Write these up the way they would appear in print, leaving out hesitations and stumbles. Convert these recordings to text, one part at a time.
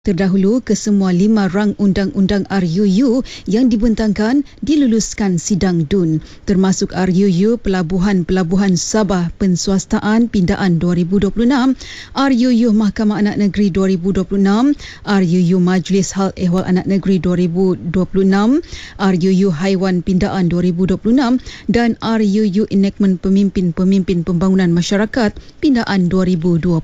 Terdahulu, kesemua 5 rang undang-undang RUU yang dibentangkan diluluskan sidang DUN, termasuk RUU Pelabuhan Sabah Penswastaan Pindaan 2026, RUU Mahkamah Anak Negeri 2026, RUU Majlis Hal Ehwal Anak Negeri 2026, RUU Haiwan Pindaan 2026 dan RUU Enactment Pemimpin Pembangunan Masyarakat Pindaan 2026.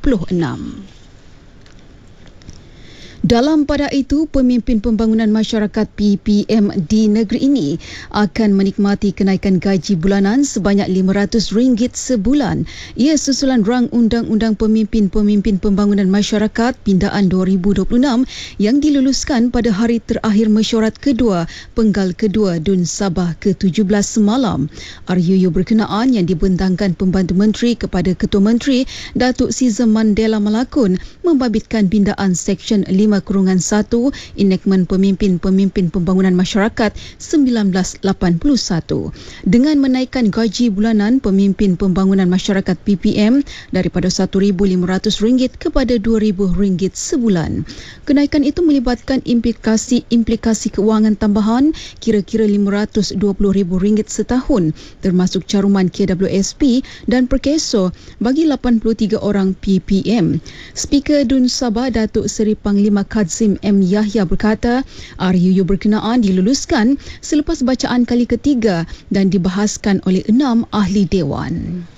Dalam pada itu, pemimpin pembangunan masyarakat PPM di negeri ini akan menikmati kenaikan gaji bulanan sebanyak RM500 sebulan. Ia susulan rang undang-undang pemimpin pembangunan masyarakat Pindaan 2026 yang diluluskan pada hari terakhir mesyuarat kedua Penggal Kedua DUN Sabah ke-17 semalam. RUU berkenaan yang dibentangkan Pembantu Menteri kepada Ketua Menteri Datuk Sizem Mandela Malakun membabitkan bindaan Seksyen 5/1 Enactment Pemimpin Pembangunan Masyarakat 1981 dengan menaikkan gaji bulanan pemimpin pembangunan masyarakat PPM daripada RM1,500 kepada RM2,000 sebulan. Kenaikan itu melibatkan implikasi kewangan tambahan kira-kira RM520,000 setahun, termasuk caruman KWSP dan perkeso bagi 83 orang PPM. Speaker DUN Sabah Datuk Seri Panglima Kadzim M. Yahya berkata, RUU berkenaan diluluskan selepas bacaan kali ketiga dan dibahaskan oleh 6 ahli dewan.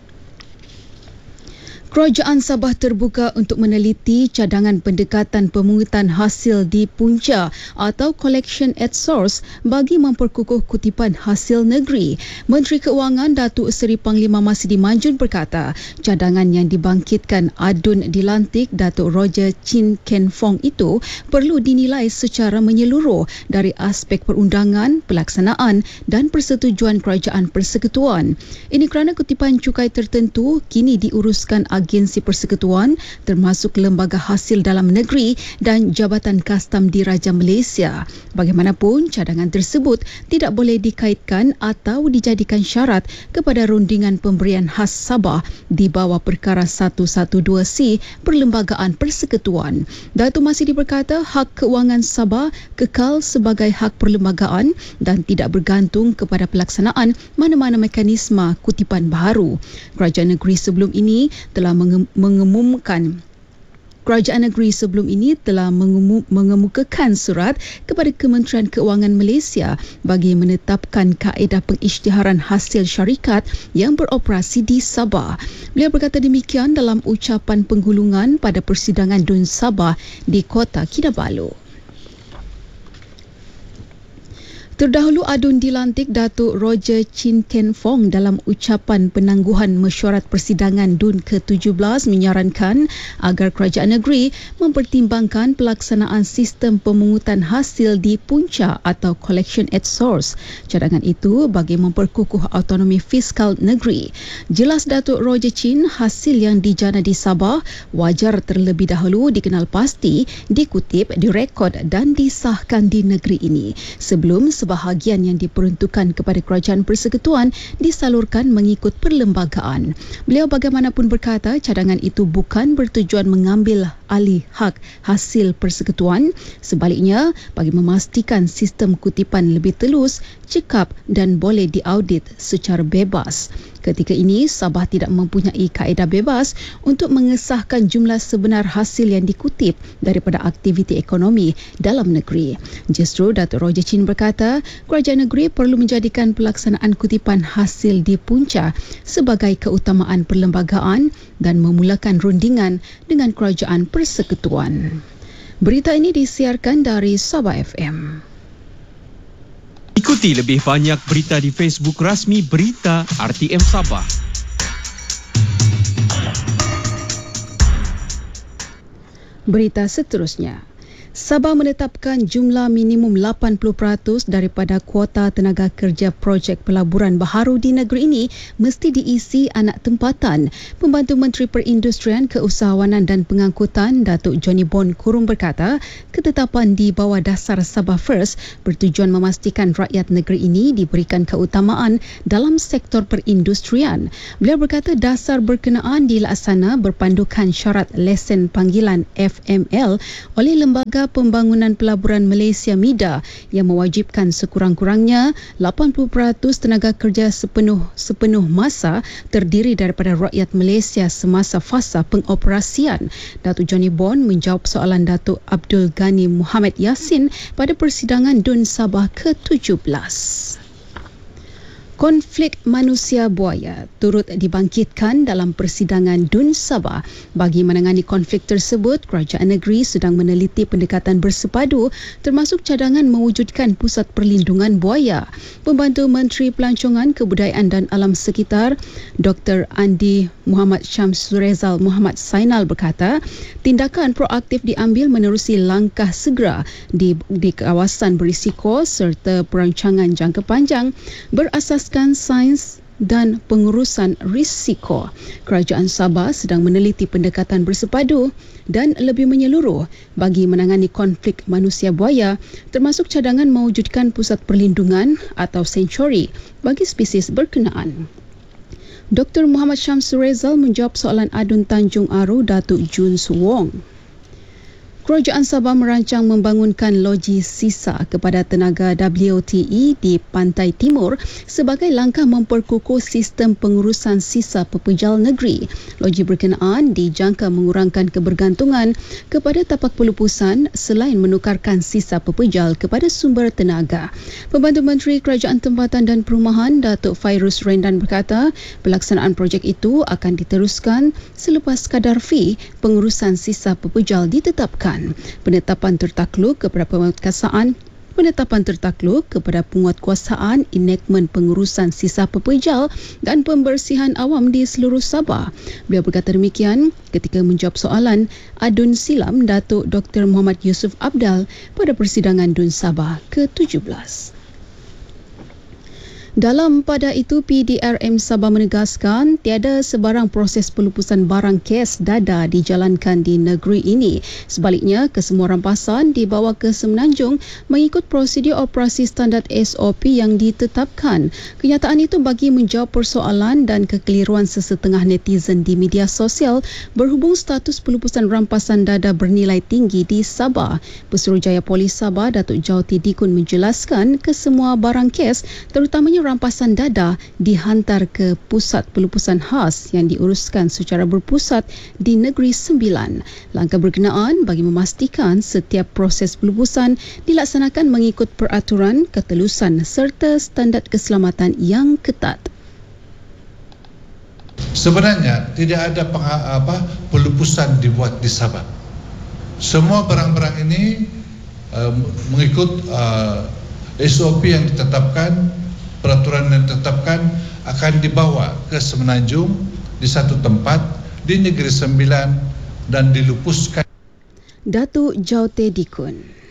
Kerajaan Sabah terbuka untuk meneliti cadangan pendekatan pemungutan hasil di punca atau collection at source bagi memperkukuh kutipan hasil negeri. Menteri Keuangan Datuk Seri Panglima Masidi Manjun berkata, cadangan yang dibangkitkan ADUN dilantik Datuk Roger Chin Ken Fong itu perlu dinilai secara menyeluruh dari aspek perundangan, pelaksanaan dan persetujuan Kerajaan Persekutuan. Ini kerana kutipan cukai tertentu kini diuruskan agensi persekutuan termasuk Lembaga Hasil Dalam Negeri dan Jabatan Kastam Diraja Malaysia. Bagaimanapun, cadangan tersebut tidak boleh dikaitkan atau dijadikan syarat kepada rundingan pemberian khas Sabah di bawah Perkara 112C Perlembagaan Persekutuan. Datuk Masidi berkata, hak keuangan Sabah kekal sebagai hak perlembagaan dan tidak bergantung kepada pelaksanaan mana-mana mekanisme kutipan baharu. Kerajaan negeri sebelum ini telah mengemukakan surat kepada Kementerian Keuangan Malaysia bagi menetapkan kaedah pengisytiharan hasil syarikat yang beroperasi di Sabah. Beliau berkata demikian dalam ucapan penggulungan pada persidangan DUN Sabah di Kota Kinabalu. Terdahulu ADUN dilantik Datuk Roger Chin Ken Fong dalam ucapan penangguhan mesyuarat persidangan DUN ke-17 menyarankan agar kerajaan negeri mempertimbangkan pelaksanaan sistem pemungutan hasil di punca atau collection at source. Cadangan itu bagi memperkukuh autonomi fiskal negeri. Jelas Datuk Roger Chin, hasil yang dijana di Sabah wajar terlebih dahulu dikenal pasti, dikutip, direkod dan disahkan di negeri ini sebelum sebahagian yang diperuntukkan kepada Kerajaan Persekutuan disalurkan mengikut perlembagaan. Beliau bagaimanapun berkata cadangan itu bukan bertujuan mengambil alih hak hasil persekutuan, sebaliknya bagi memastikan sistem kutipan lebih telus, cekap dan boleh diaudit secara bebas. Ketika ini, Sabah tidak mempunyai kaedah bebas untuk mengesahkan jumlah sebenar hasil yang dikutip daripada aktiviti ekonomi dalam negeri. Justru Datuk Roger Chin berkata, kerajaan negeri perlu menjadikan pelaksanaan kutipan hasil di punca sebagai keutamaan perlembagaan dan memulakan rundingan dengan Kerajaan Persekutuan. Berita ini disiarkan dari Sabah FM. Ikuti lebih banyak berita di Facebook rasmi Berita RTM Sabah. Berita seterusnya. Sabah menetapkan jumlah minimum 80% daripada kuota tenaga kerja projek pelaburan baharu di negeri ini mesti diisi anak tempatan. Pembantu Menteri Perindustrian, Keusahawanan dan Pengangkutan, Datuk Johnny Bon Kurung berkata, ketetapan di bawah dasar Sabah First bertujuan memastikan rakyat negeri ini diberikan keutamaan dalam sektor perindustrian. Beliau berkata dasar berkenaan dilaksana berpandukan syarat lesen panggilan FML oleh Lembaga Pembangunan Pelaburan Malaysia MIDA yang mewajibkan sekurang-kurangnya 80% tenaga kerja sepenuh masa terdiri daripada rakyat Malaysia semasa fasa pengoperasian. Datuk Johnny Bon menjawab soalan Datuk Abdul Ghani Muhammad Yassin pada persidangan DUN Sabah ke-17. Konflik manusia buaya turut dibangkitkan dalam persidangan DUN Sabah. Bagi menangani konflik tersebut, kerajaan negeri sedang meneliti pendekatan bersepadu termasuk cadangan mewujudkan pusat perlindungan buaya. Pembantu Menteri Pelancongan, Kebudayaan dan Alam Sekitar, Dr. Andi Muhammad Syamsurezal Muhammad Sainal berkata, tindakan proaktif diambil menerusi langkah segera di kawasan berisiko serta perancangan jangka panjang berasaskan sains dan pengurusan risiko. Kerajaan Sabah sedang meneliti pendekatan bersepadu dan lebih menyeluruh bagi menangani konflik manusia buaya termasuk cadangan mewujudkan pusat perlindungan atau sanctuary bagi spesies berkenaan. Dr. Muhammad Syamsurezal menjawab soalan Adun Tanjung Aru Datuk Jun Suwong. Kerajaan Sabah merancang membangunkan loji sisa kepada tenaga WTE di Pantai Timur sebagai langkah memperkukuh sistem pengurusan sisa pepejal negeri. Loji berkenaan dijangka mengurangkan kebergantungan kepada tapak pelupusan selain menukarkan sisa pepejal kepada sumber tenaga. Pembantu Menteri Kerajaan Tempatan dan Perumahan, Datuk Fairuz Rendan berkata, pelaksanaan projek itu akan diteruskan selepas kadar fee pengurusan sisa pepejal ditetapkan. Penetapan tertakluk kepada penguatkuasaan enactment pengurusan sisa pepejal dan pembersihan awam di seluruh Sabah. Beliau berkata demikian ketika menjawab soalan Adun Silam Datuk Dr. Muhammad Yusuf Abdal pada persidangan DUN Sabah ke-17. Dalam pada itu, PDRM Sabah menegaskan tiada sebarang proses pelupusan barang kes dada dijalankan di negeri ini. Sebaliknya, kesemua rampasan dibawa ke Semenanjung mengikut prosedur operasi standard SOP yang ditetapkan. Kenyataan itu bagi menjawab persoalan dan kekeliruan sesetengah netizen di media sosial berhubung status pelupusan rampasan dada bernilai tinggi di Sabah. Pesuruhjaya Polis Sabah, Datuk Jauti Dikun menjelaskan kesemua barang kes, terutamanya rampasan dada dihantar ke pusat pelupusan khas yang diuruskan secara berpusat di Negeri Sembilan. Langkah berkenaan bagi memastikan setiap proses pelupusan dilaksanakan mengikut peraturan, ketelusan serta standard keselamatan yang ketat. Sebenarnya tidak ada pelupusan dibuat di Sabah. Semua barang-barang ini mengikut SOP yang ditetapkan, peraturan yang ditetapkan akan dibawa ke Semenanjung di satu tempat di Negeri Sembilan dan dilupuskan. Datuk Jauti Dikun.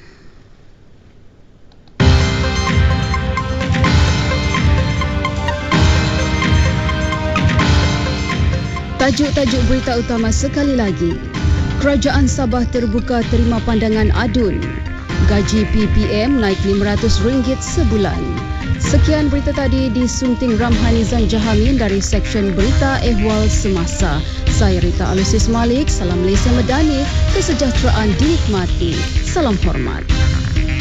Tajuk-tajuk berita utama sekali lagi. Kerajaan Sabah terbuka terima pandangan Adun. Gaji PPM naik RM500 sebulan. Sekian berita tadi disunting Ramhani Zanjahamin dari Seksyen Berita Ehwal Semasa. Saya Rita Alusis Malik. Salam Malaysia Medani. Kesejahteraan dinikmati. Salam hormat.